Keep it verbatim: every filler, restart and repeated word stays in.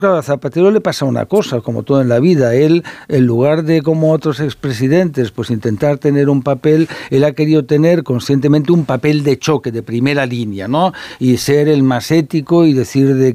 Claro, a Zapatero le pasa una cosa, como todo en la vida. Él, en lugar de, como otros expresidentes, pues intentar tener un papel, él ha querido tener conscientemente un papel de choque, de primera línea, ¿no? Y ser el más ético y decir de